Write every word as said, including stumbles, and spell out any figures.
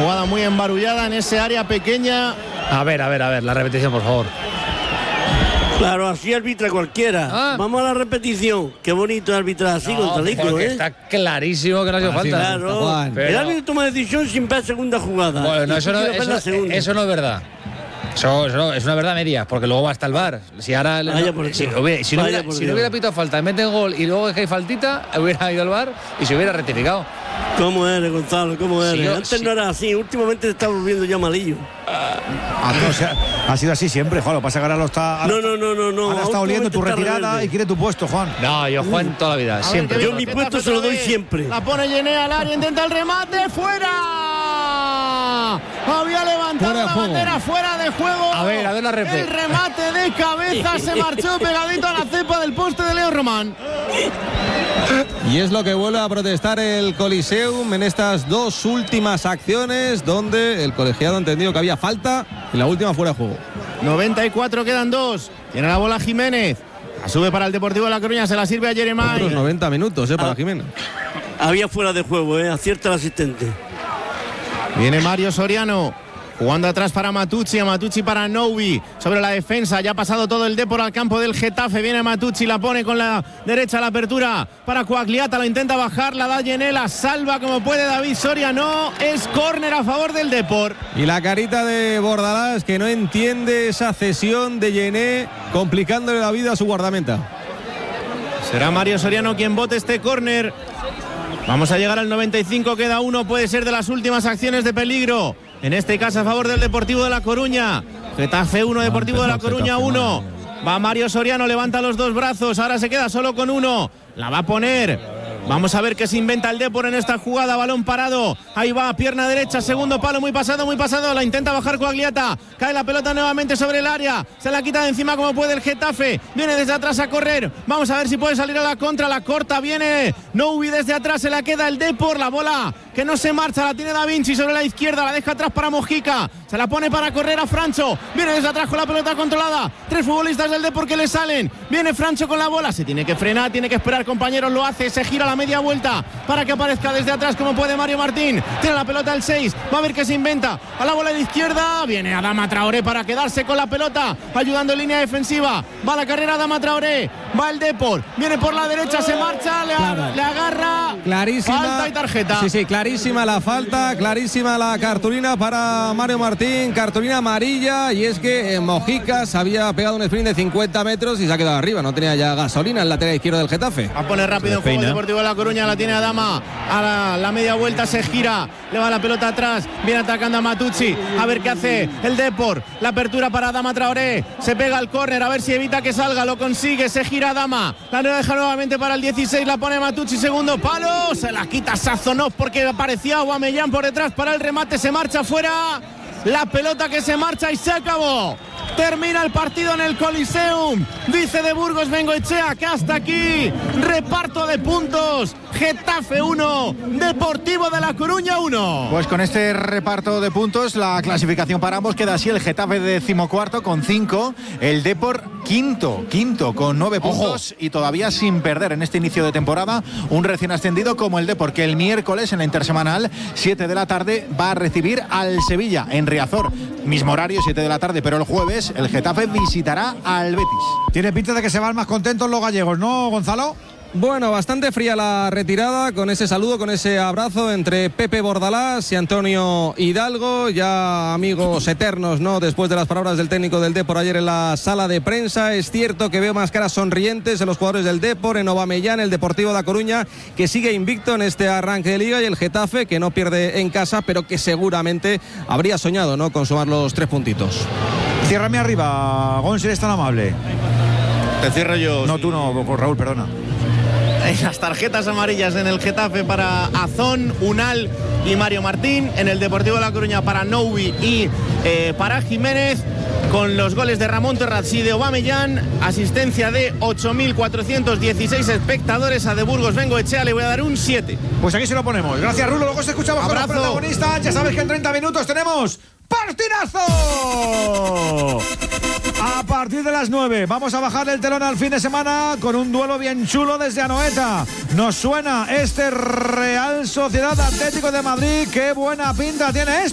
Jugada muy embarullada en ese área pequeña. A ver, a ver, a ver, la repetición, por favor. Claro, así arbitra cualquiera. Ah. Vamos a la repetición. Qué bonito arbitrar así no, contra Lico, ¿eh? Está clarísimo que no ha sido falta. Claro. Pero... El árbitro toma decisión sin ver segunda jugada. Bueno, eso no, eso, eso no es verdad. Eso, eso no, es una verdad media, porque luego va hasta el V A R. Si ahora no, si, hubiera, si, no, hubiera, si no hubiera pitado falta, mete gol y luego es que hay faltita, hubiera ido al V A R y se hubiera rectificado. ¿Cómo eres, Gonzalo? ¿Cómo eres? Sí, yo, Antes sí. no era así, últimamente te está volviendo ya malillo. Ah, no, o sea, ha sido así siempre, Juan. Lo pasa que ahora lo está. No, no, no, no, no. Ahora está oliendo tu retirada rebelde. y quiere tu puesto, Juan. No, yo Juan toda la vida, a siempre. Ver, yo mi puesto se lo doy siempre. La pone Yené al área, intenta el remate, ¡fuera! Había levantado la bandera fuera de juego. A ver, a ver la repete. El remate de cabeza se marchó pegadito a la cepa del poste de Leo Román. Y es lo que vuelve a protestar el Coliseum en estas dos últimas acciones, donde el colegiado ha entendido que había falta y la última fuera de juego. noventa y cuatro, quedan dos. Tiene la bola Jiménez. La sube para el Deportivo de La Coruña, se la sirve a Jeremai. Otros noventa minutos, eh, para ah, Jiménez. Había fuera de juego, eh, acierta el asistente. Viene Mario Soriano. Jugando atrás para Matucci, a Matucci para Noubi. Sobre la defensa, ya ha pasado todo el Depor al campo del Getafe. Viene Matucci, la pone con la derecha, la apertura para Coagliata, la intenta bajar, la da Yené, la salva como puede David Soria. No, es córner a favor del Depor. Y la carita de Bordalás, que no entiende esa cesión de Yené, complicándole la vida a su guardameta. Será Mario Soriano quien bote este córner. Vamos a llegar al noventa y cinco, queda uno, puede ser de las últimas acciones de peligro. En este caso a favor del Deportivo de La Coruña. Getafe uno, Deportivo de La Coruña uno. Va Mario Soriano, levanta los dos brazos, ahora se queda solo con uno. La va a poner. Vamos a ver qué se inventa el Depor en esta jugada. Balón parado. Ahí va, pierna derecha, segundo palo, muy pasado, muy pasado. La intenta bajar Coagliata. Cae la pelota nuevamente sobre el área. Se la quita de encima como puede el Getafe. Viene desde atrás a correr. Vamos a ver si puede salir a la contra. La corta viene Noubi desde atrás. Se la queda el Depor. La bola que no se marcha. La tiene Da Vinci sobre la izquierda. La deja atrás para Mojica. Se la pone para correr a Francho. Viene desde atrás con la pelota controlada. Tres futbolistas del Depor que le salen. Viene Francho con la bola. Se tiene que frenar, tiene que esperar, compañeros. Lo hace. Se gira la media vuelta para que aparezca desde atrás como puede Mario Martín. Tiene la pelota el seis, va a ver qué se inventa. A la bola de izquierda, viene Adama Traoré para quedarse con la pelota, ayudando en línea defensiva. Va la carrera Adama Traoré, va el Depor, viene por la derecha, se marcha, le, claro. le agarra. Clarísima. Falta y tarjeta. Sí, sí, clarísima la falta, clarísima la cartulina para Mario Martín, cartulina amarilla. Y es que en Mojica se había pegado un sprint de cincuenta metros y se ha quedado arriba, no tenía ya gasolina en el lateral izquierdo del Getafe. A poner rápido en juego el Deportivo de La Coruña. La tiene Adama, a la, la media vuelta se gira, le va la pelota atrás, viene atacando a Matucci, a ver qué hace el Depor, la apertura para Adama Traoré, se pega al córner, a ver si evita que salga, lo consigue, se gira Adama, la deja nuevamente para el dieciséis, la pone Matucci, segundo palo, se la quita Sazonov porque aparecía Aubameyang por detrás para el remate, se marcha fuera, la pelota que se marcha y se acabó. Termina el partido en el Coliseum. Dice de Burgos Bengoechea que hasta aquí reparto de puntos. Getafe uno, Deportivo de La Coruña uno. Pues con este reparto de puntos la clasificación para ambos queda así: el Getafe decimocuarto con cinco, el Depor quinto, quinto con nueve puntos. Ojo. Y todavía sin perder en este inicio de temporada un recién ascendido como el Depor, que el miércoles en la intersemanal siete de la tarde va a recibir al Sevilla en Riazor, mismo horario siete de la tarde, pero el jueves el Getafe visitará al Betis. Tiene pinta de que se van más contentos los gallegos, ¿no, Gonzalo? Bueno, bastante fría la retirada, con ese saludo, con ese abrazo entre Pepe Bordalás y Antonio Hidalgo, ya amigos eternos, ¿no? Después de las palabras del técnico del Depor ayer en la sala de prensa. Es cierto que veo más caras sonrientes en los jugadores del Depor, en Aubameyang, el Deportivo de La Coruña, que sigue invicto en este arranque de liga, y el Getafe, que no pierde en casa, pero que seguramente habría soñado, ¿no?, con sumar los tres puntitos. Ciérrame arriba, Gon, si eres tan amable. Te cierro yo. No, sí. Tú no, Raúl, perdona. Las tarjetas amarillas en el Getafe para Azón, Unal y Mario Martín. En el Deportivo de La Coruña para Noubi y eh, para Jiménez. Con los goles de Ramón Terraz y de Aubameyang. Asistencia de ocho mil cuatrocientos dieciséis espectadores a de Burgos Bengoechea. Le voy a dar un siete. Pues aquí se lo ponemos. Gracias, Rulo. Luego se escuchamos con los protagonistas. Ya sabes que en treinta minutos tenemos ¡partidazo! A partir de las nueve vamos a bajar el telón al fin de semana con un duelo bien chulo desde Anoeta. Nos suena este Real Sociedad Atlético de Madrid. ¡Qué buena pinta tiene esto!